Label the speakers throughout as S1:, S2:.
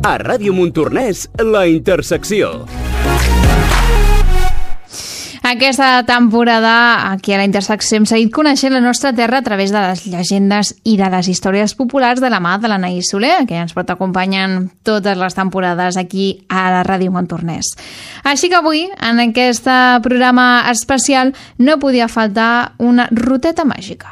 S1: A Ràdio Montornès, La Intersecció.
S2: Aquesta temporada, aquí a La Intersecció, hem seguit coneixent la nostra terra a través de les llegendes i de les històries populars de la mà de l'Anaïs Soler, que ens pot acompanyar totes les temporades aquí a la Ràdio Montornès. Així que avui, en aquest programa especial, no podia faltar una ruteta màgica.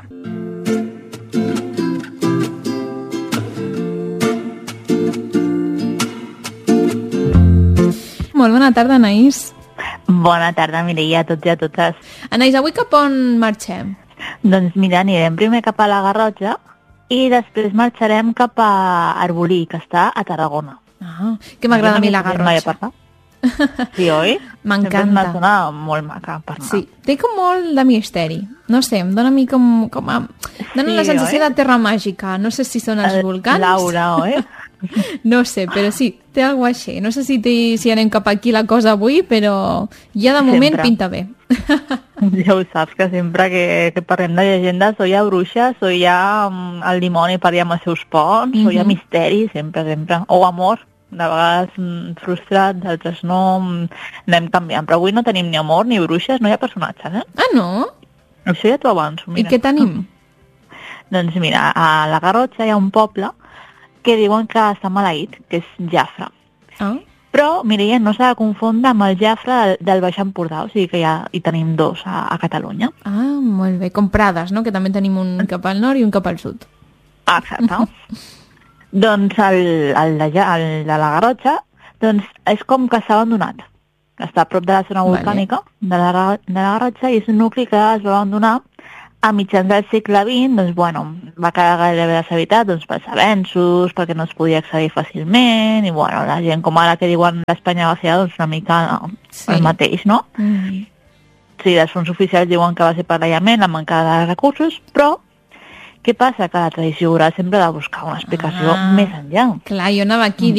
S2: Molt bona tarda, Anaïs.
S3: Bona tarda, Mireia, a tots i a totes.
S2: Anaïs, avui cap on marxem?
S3: Doncs mira, anirem primer cap a la Garrotxa i després marxarem cap a Arbolí, que està a Tarragona.
S2: Ah, que m'agrada a mi la Garrotxa.
S3: Sí, oi?
S2: M'encanta.
S3: Sempre és una zona molt maca per anar.
S2: Sí, té com molt de misteri. No sé, em dona a mi dona la sensació de terra màgica. No sé si són els volcans.
S3: L'aura, oi?
S2: No sé, però sí, té alguna cosa així. No sé si anem cap aquí la cosa avui, però ja de moment pinta bé.
S3: Ja ho saps, que sempre que parlem de llegendes o hi ha bruixes, o hi ha el dimoni per allà amb els seus ponts, o hi ha misteri, sempre. O amor, de vegades frustrat, d'altres no, anem canviant. Però avui no tenim ni amor ni bruixes, no hi ha personatges, eh?
S2: Ah, no?
S3: Això ja t'ho avanço, mira.
S2: I què tenim?
S3: Doncs mira, a la Garrotxa hi ha un poble que diuen que està maleït, que és Jafre.
S2: Ah.
S3: Però, Mireia, no s'ha de confondre amb el Jafre del Baix Empordà, o sigui que ja hi tenim dos a Catalunya.
S2: Ah, molt bé, com Prades, no? Que també tenim un cap al nord i un cap al sud.
S3: Exacte. Doncs el de la Garrotxa doncs és com que s'ha abandonat. Està a prop de la zona volcànica de la Garrotxa i és un nucli que es va abandonar a mitjans del segle XX, doncs, bueno, va quedar gairebé deshabitat pels avenços, perquè no es podia accedir fàcilment, i, bueno, la gent com ara que diuen l'Espanya vaciada, doncs una mica el mateix, no? Sí, els fons oficials diuen que va ser per l'aïllament, la manca de recursos, però què passa? Que la tradició oral sempre ha de buscar una explicació més enllà.
S2: Clar, jo anava aquí